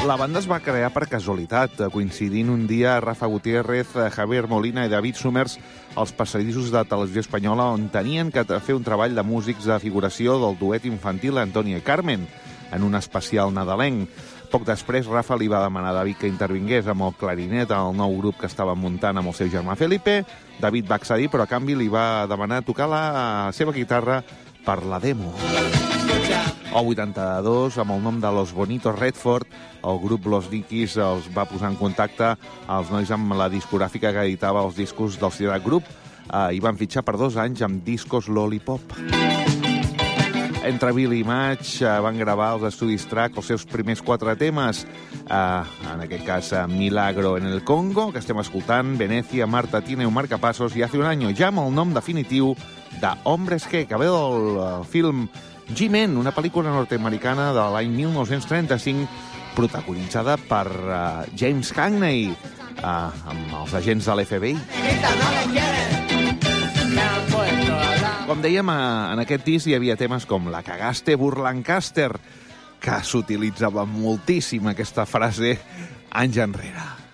La banda es va crear per casualitat, coincidint un dia Rafa Gutiérrez, Javier Molina i David Summers als passadissos de Televisió Espanyola, on tenien que fer un treball de músics de figuració del duet infantil Antonio i Carmen, en un especial nadalenc. Poc després, Rafa li va demanar a David que intervingués amb el clarinet al nou grup que estava muntant amb el seu germà Felipe. David va accedir, però a canvi li va demanar tocar la seva guitarra per la demo. El 82, amb el nom de Los Bonitos Redford, el grup Los Dickies els va posar en contacte als nois amb la discogràfica que editava els discos del Ciutat Group i van fitxar per 2 anys amb Discos Lollipop. Entre Bill i Match van gravar als estudis Track els seus primers 4 temes, en aquest cas Milagro en el Congo, que estem escoltant, Venecia, Marta Tineu, Marcapasos i Hace un año, ja amb el nom definitiu de Hombres G, que ve del film G-Men, una pel·lícula nord-americana de l'any 1935 protagonitzada per James Cagney, amb els agents de l'FBI. Com dèiem, en aquest disc hi havia temes com La cagaste Burlancaster, que s'utilitzava moltíssim aquesta frase anys enrere.